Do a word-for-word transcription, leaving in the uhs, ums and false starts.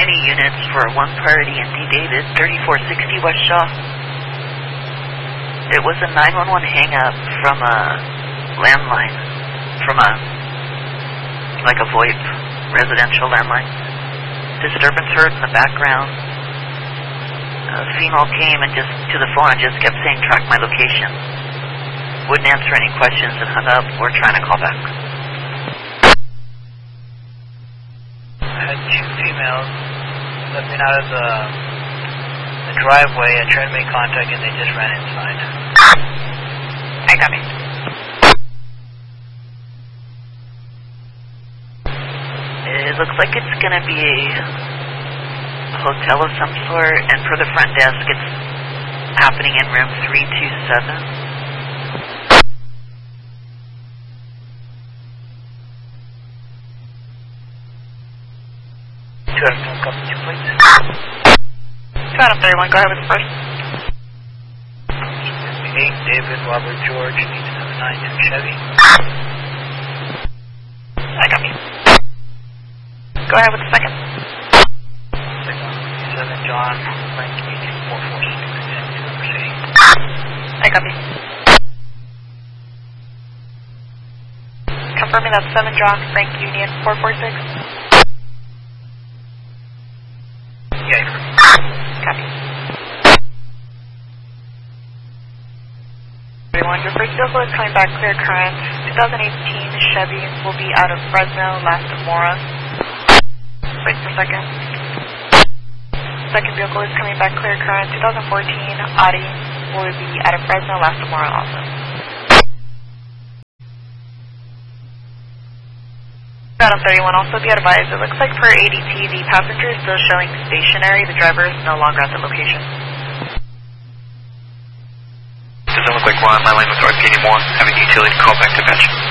any units for one party in D. David, thirty-four sixty West Shaw. It was a nine one one hang-up from a landline, from a, like a VoIP residential landline. Disturbance heard in the background. A female came and just to the phone and just kept saying, track my location. Wouldn't answer any questions and hung up. We're trying to call back. I had two females stepping out of the, the driveway. I tried to make contact and they just ran inside. I got it. It looks like it's going to be a hotel of some sort, and for the front desk, it's happening in room three two seven. Two out of one, copy two, please. Two out of thirty-one, go ahead with the first. eight, David, Robert, George, eight seven nine, two Chevy. I got me. Go ahead with the second. seven, John, Frank, eight four four six, two Mercedes. I got me. Confirming that's seven John, Frank, Union, four four six. Yeah, you're Copy. Everyone, your first vehicle is coming back clear current. twenty eighteen Chevy will be out of Fresno, Lasta Mora. Wait for a second. Second vehicle is coming back clear current. twenty fourteen Audi will be out of Fresno, Lasta Mora also. Adam thirty-one, also be advised, it looks like per A D T, the passenger is still showing stationary. The driver is no longer at the location. Doesn't look like we're on my line with R P anymore. Having utility call back to Dispatch.